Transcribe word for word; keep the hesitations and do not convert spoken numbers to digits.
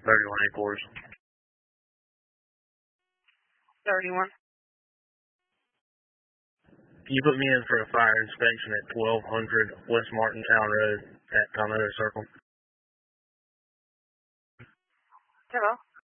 thirty-one headquarters. thirty-one. Can you put me in for a fire inspection at twelve hundred West Martintown Road at Palmetto Circle? Hello?